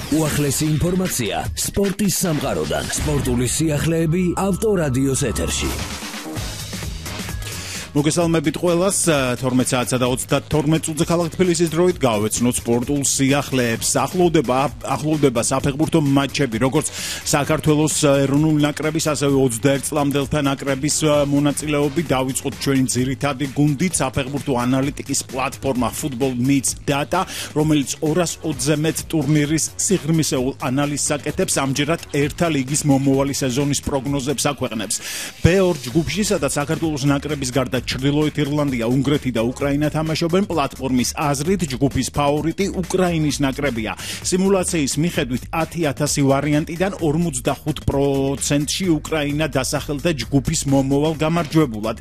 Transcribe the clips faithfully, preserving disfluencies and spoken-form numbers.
უახლესი ინფორმაცია სპორტის სამყაროდან. სპორტული სიახლეები ავტორადიოს ეთერში. მოგესალმებით ყველას. თორმეტ საათსა და ოცდათორმეტ წუთზე ქალაქ თბილისის დროით გავეცნოთ სპორტულ სიახლეებს. ახლოვდება ახლოვდება საფეხბურთო მატჩები, როგორც საქართველოს ეროვნული ნაკრების, ასევე ოცდაერთ წლამდელთა ნაკრების მონაწილეობით. დავიწყოთ ჩვენი ძირითადი გუნდით, საფეხბურთო ანალიტიკის პლატფორმა Football Meets Data, რომელიც ორას ოცზე მეტ ტურნირის სიღრმისეულ ანალიზს აკეთებს, ამჯერად ერთა ლიგის მომავალი სეზონის პროგნოზებს აქვეყნებს. ბ ორ ჯგუფში, სადაც საქართველოს ნაკრების გარდა ჩრდილოეთ ირლანდია, უნგრეთი და უკრაინა თამაშობენ, პლატფორმის აზრით ჯგუფის ფავორიტი უკრაინის ნაკრებია. სიმულაციის მიხედვით ათი ათასი ვარიანტიდან ორმოცდახუთ პროცენტში უკრაინა დასახელდა ჯგუფის მომავალ გამარჯვებულად.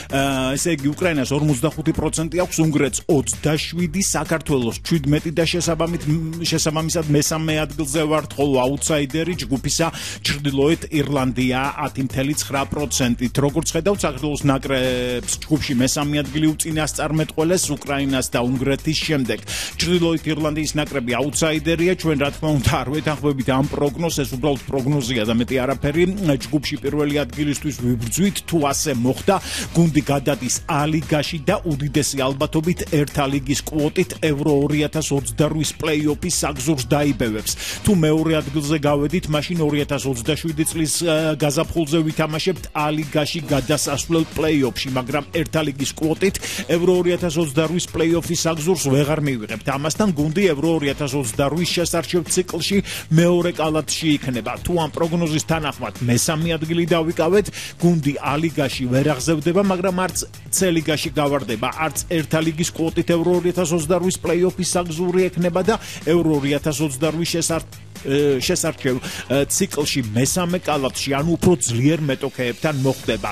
ესე იგი უკრაინას ორმოცდახუთი პროცენტი აქვს, უნგრეთს ოცდაშვიდი, საქართველოს შვიდმეტი და შესაბამით შესაბამისად მესამე ადგილზე ვართ, ხოლო აუთსაიდერი ჯგუფისა ჩრდილოეთ ირლანდია ათი ცხრა პროცენტით. როგორც ხედავთ, საქართველოს ნაკრებს ჯგუფში მესამე ადგილი უწინასწარმეტყველეს უკრაინას და უნგრეთის შემდეგ. ჩრდილოეთ ირლანდიის ნაკრები აუთსაიდერია, ჩვენ რა თქმა უნდა არ ვეთანხმებით ამ პროგნოზს, ეს უბრალოდ პროგნოზია და მეტი არაფერი. ჯგუფში პირველი ადგილისთვის ვიბრძვით, თუ ასე მოხდა, გუნდი გადადის ა ლიგაში და უდიდესი ალბათობით ერთა ლიგის კვოტით ევრო ორი ათას ოცდარვის პლეი-ოფის საგზურს დაიბევებს. თუ მეორე ადგილზე გავედით, მაშინ ორი ათას ოცდაშვიდი წლის გაზაფხულზე ვითამაშებთ ა ლიგაში გადასასვლელ პლეი-ოფში, მაგრამ ერთა ლიგის კვოტით ევრო ორი ათას ოცდარვის პლეი-ოფის საგზურს ვეღარ მივიღებთ. ამასთან გუნდი ევრო ორი ათას ოცდარვის შესარჩევ ციკლში მეორე კალათში იქნება. თუ ამ პროგნოზის თანახმად მესამე ადგილი დავიკავეთ, გუნდი ა ლიგაში ვერ აღზევდება, მაგრამ არც ცე ლიგაში გავარდება, არც ერთა ლიგის კვოტით ევრო ორი ათას ოცდარვის პლეი-ოფის საგზური ექნება და ევრო ორი ათას ოცდარვის შესარჩევ შესარჩევ ციკლში მესამე კალათში, ანუ უფრო ძლიერ მეტოქეებთან მოხდება.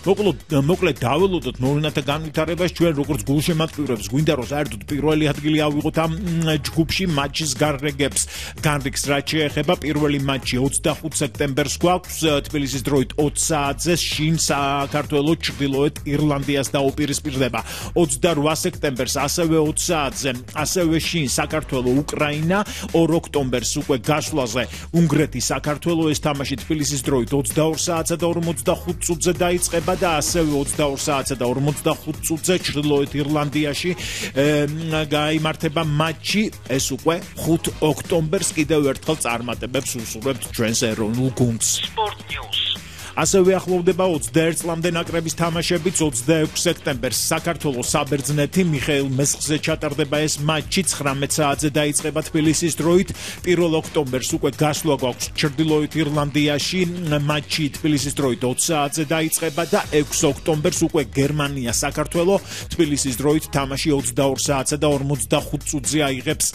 მოკლედ დაველოდოთ მოვლენათა განვითარებას. ჩვენ როგორც გულშემატკივრებს გვინდა რომ საერთოდ პირველი ადგილი ავიღოთ ამ ჯგუფში. მატჩის გარეგებს განრიგს რაც შეეხება, პირველი მატჩი ოცდახუთ სექტემბერს გვაქვს თბილისის დროით ოც საათზე, შინ საქართველოს ჩრდილოეთ ირლანდიას დაუპირისპირდება. ოცდარვა სექტემბერს ასევე ოც საათზე, ასევე შინ საქართველოს უკრაინა, ორ ოქტომბერს უკვე გასვლაზე უნგრეთი საქართველოს ეს თამაში თბილისის დროით ოცდაორ საათსა და ორმოცდახუთ წუთზე დაიწყება და ასევე ოცდაორ საათსა და ორმოცდახუთ წუთზე ჩრდილოეთ ირლანდიაში გაიმართება მატჩი. ეს უკვე ხუთ ოქტომბერს კიდევ ერთხელ წარმატებებს უსურვებთ ჩვენს ეროვნულ გუნდს. Sport News. ასევე ახლოვდება ოცდაერთ წლამდე ნაკრების თამაშებიც. ოცდაექვსი სექტემბერს საქართველოს საბერძნეთი მიხეილ მესხზე ჩატარდება ეს მატჩი, ცხრამეტ საათზე დაიწყება თბილისის დროით. პირველ ოქტომბერს უკვე გასვლა გვაქვს ჩრდილოეთ ირლანდიაში, მატჩი თბილისის დროით ოც საათზე დაიწყება და ექვსი ოქტომბერს უკვე გერმანია საქართველოს თბილისის დროით თამაში ოცდაორ საათსა და ორმოცდახუთ წუთზე აიღებს